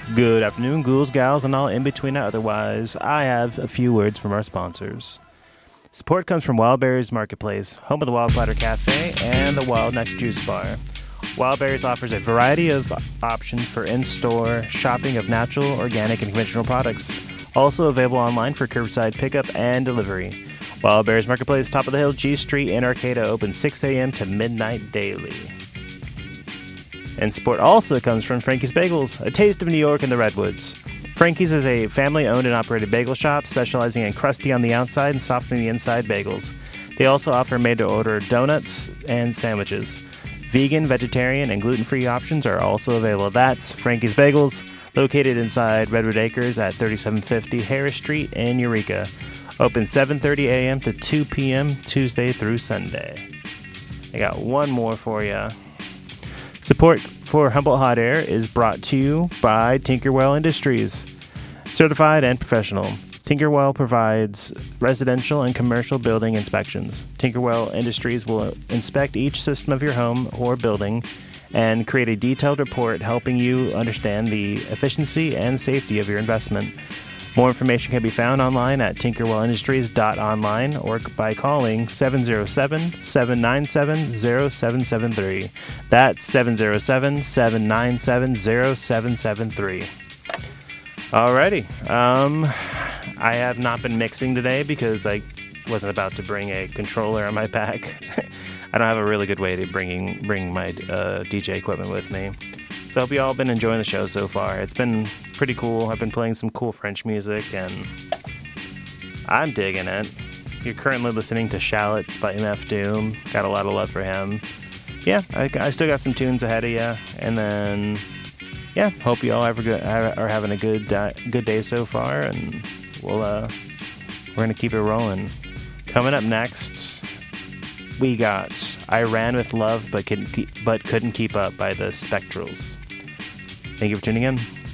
Good afternoon, ghouls, gals, and all in between otherwise. I have a few words from our sponsors. Support comes from Wildberries Marketplace, home of the Wild Platter Cafe and the Wild Nectar Juice Bar. Wildberries offers a variety of options for in-store shopping of natural, organic, and conventional products. Also available online for curbside pickup and delivery. Wildberries Marketplace, top of the hill, G Street in Arcata, open 6 a.m. to midnight daily. And support also comes from Frankie's Bagels, a taste of New York and the Redwoods. Frankie's is a family-owned and operated bagel shop specializing in crusty on the outside and softening the inside bagels. They also offer made-to-order donuts and sandwiches. Vegan, vegetarian, and gluten-free options are also available. That's Frankie's Bagels, located inside Redwood Acres at 3750 Harris Street in Eureka. Open 7:30 a.m. to 2 p.m. Tuesday through Sunday. I got one more for you. Support for Humboldt Hot Air is brought to you by Tinkerwell Industries. Certified and professional, Tinkerwell provides residential and commercial building inspections. Tinkerwell Industries will inspect each system of your home or building and create a detailed report helping you understand the efficiency and safety of your investment. More information can be found online at tinkerwellindustries.online or by calling 707-797-0773. That's 707-797-0773. Alrighty. I have not been mixing today because I wasn't about to bring a controller on my back. I don't have a really good way to bring my DJ equipment with me. So I hope you all been enjoying the show so far. It's been pretty cool. I've been playing some cool French music, and I'm digging it. You're currently listening to Shallots by MF Doom. Got a lot of love for him. Yeah, I still got some tunes ahead of you. And then, yeah, hope you all are having a good day so far, and we're going to keep it rolling. Coming up next, we got I Ran With Love But Couldn't Keep Up by the Spectrals. Thank you for tuning in.